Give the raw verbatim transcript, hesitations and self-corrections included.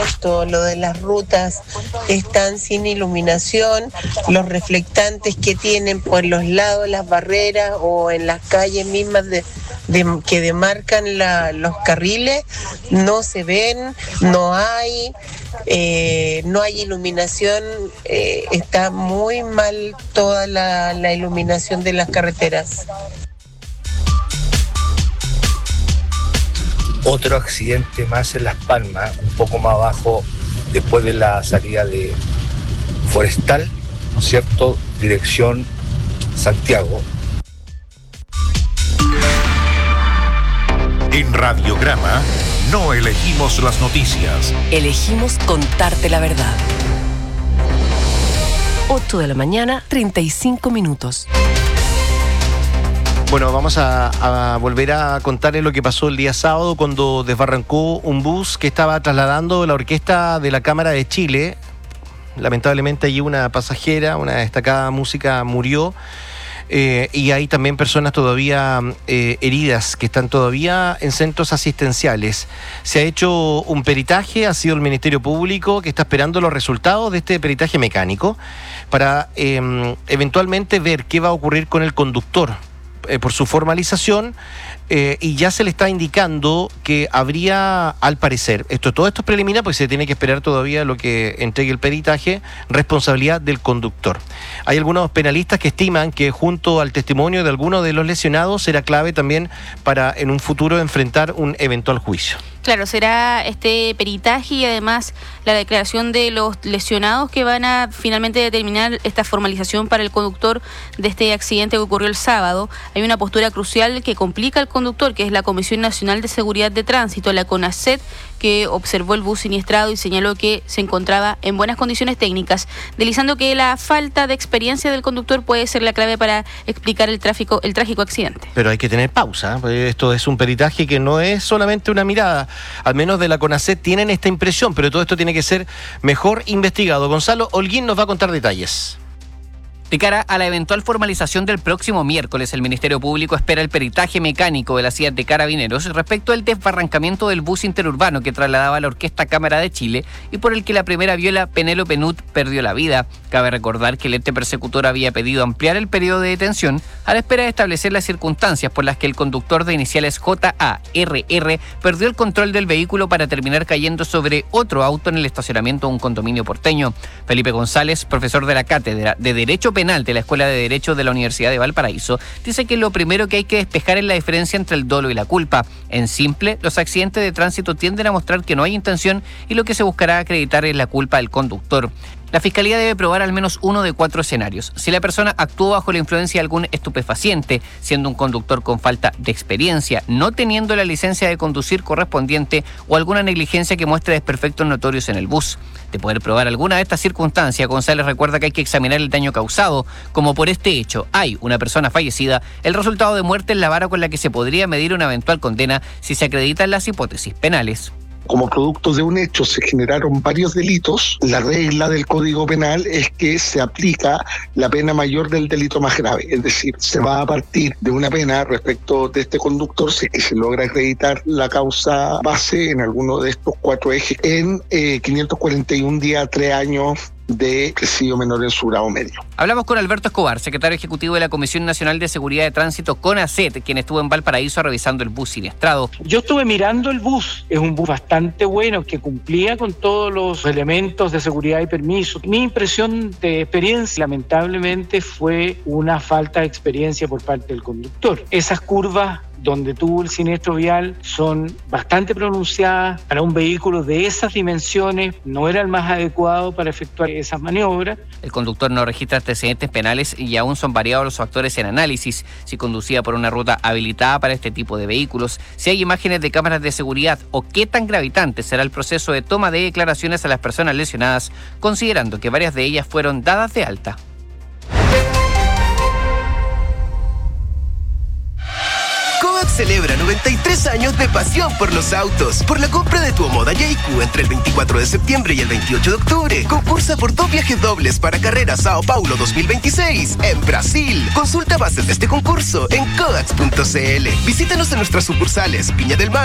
todo lo de las rutas están sin iluminación, los reflectantes que tienen por los lados, las barreras o en las calles mismas de, de, que demarcan la, los carriles, no se ven, no hay, eh, no hay iluminación, eh, está muy mal toda la, la iluminación de las carreteras. Otro accidente más en Las Palmas, un poco más abajo, después de la salida de Forestal, ¿no es cierto?, dirección Santiago. En Radiograma no elegimos las noticias. Elegimos contarte la verdad. ocho de la mañana, treinta y cinco minutos. Bueno, vamos a, a volver a contarles lo que pasó el día sábado cuando desbarrancó un bus que estaba trasladando la orquesta de la Cámara de Chile. Lamentablemente allí una pasajera, una destacada música, murió. Eh, y hay también personas todavía eh, heridas que están todavía en centros asistenciales. Se ha hecho un peritaje, ha sido el Ministerio Público que está esperando los resultados de este peritaje mecánico para eh, eventualmente ver qué va a ocurrir con el conductor. Eh, por su formalización, eh, y ya se le está indicando que habría, al parecer, esto todo esto es preliminar porque se tiene que esperar todavía lo que entregue el peritaje, responsabilidad del conductor. Hay algunos penalistas que estiman que junto al testimonio de algunos de los lesionados será clave también para en un futuro enfrentar un eventual juicio. Claro, será este peritaje y además la declaración de los lesionados que van a finalmente determinar esta formalización para el conductor de este accidente que ocurrió el sábado. Hay una postura crucial que complica al conductor, que es la Comisión Nacional de Seguridad de Tránsito, la CONACET, que observó el bus siniestrado y señaló que se encontraba en buenas condiciones técnicas, deslizando que la falta de experiencia del conductor puede ser la clave para explicar el tráfico, el trágico accidente. Pero hay que tener pausa, ¿eh? Esto es un peritaje que no es solamente una mirada. Al menos de la CONACET tienen esta impresión, pero todo esto tiene que ser mejor investigado. Gonzalo Holguín nos va a contar detalles. De cara a la eventual formalización del próximo miércoles, el Ministerio Público espera el peritaje mecánico de la C I A de Carabineros respecto al desbarrancamiento del bus interurbano que trasladaba a la Orquesta Cámara de Chile y por el que la primera viola Penélope Nut perdió la vida. Cabe recordar que el ente persecutor había pedido ampliar el periodo de detención a la espera de establecer las circunstancias por las que el conductor de iniciales J A R R perdió el control del vehículo para terminar cayendo sobre otro auto en el estacionamiento de un condominio porteño. Felipe González, profesor de la Cátedra de Derecho Penal de la Escuela de Derecho de la Universidad de Valparaíso, dice que lo primero que hay que despejar es la diferencia entre el dolo y la culpa. En simple, los accidentes de tránsito tienden a mostrar que no hay intención y lo que se buscará acreditar es la culpa del conductor. La Fiscalía debe probar al menos uno de cuatro escenarios. Si la persona actuó bajo la influencia de algún estupefaciente, siendo un conductor con falta de experiencia, no teniendo la licencia de conducir correspondiente o alguna negligencia que muestre desperfectos notorios en el bus. De poder probar alguna de estas circunstancias, González recuerda que hay que examinar el daño causado. Como por este hecho hay una persona fallecida, el resultado de muerte es la vara con la que se podría medir una eventual condena si se acreditan las hipótesis penales. Como producto de un hecho se generaron varios delitos. La regla del Código Penal es que se aplica la pena mayor del delito más grave, es decir, se va a partir de una pena respecto de este conductor si es que se logra acreditar la causa base en alguno de estos cuatro ejes en eh, quinientos cuarenta y un días, tres años de presidio menor en su grado medio. Hablamos con Alberto Escobar, secretario ejecutivo de la Comisión Nacional de Seguridad de Tránsito, CONACET, quien estuvo en Valparaíso revisando el bus siniestrado. Yo estuve mirando el bus, es un bus bastante bueno, que cumplía con todos los elementos de seguridad y permiso. Mi impresión de experiencia, lamentablemente, fue una falta de experiencia por parte del conductor. Esas curvas donde tuvo el siniestro vial son bastante pronunciadas. Para un vehículo de esas dimensiones no era el más adecuado para efectuar esas maniobras. El conductor no registra antecedentes penales y aún son variados los factores en análisis: si conducía por una ruta habilitada para este tipo de vehículos, si hay imágenes de cámaras de seguridad o qué tan gravitante será el proceso de toma de declaraciones a las personas lesionadas, considerando que varias de ellas fueron dadas de alta. Celebra noventa y tres años de pasión por los autos. Por la compra de tu Omoda J Q entre el veinticuatro de septiembre y el veintiocho de octubre, concursa por dos viajes dobles para carrera Sao Paulo dos mil veintiséis en Brasil. Consulta bases de este concurso en coax punto c l. Visítanos en nuestras sucursales Viña del Mar,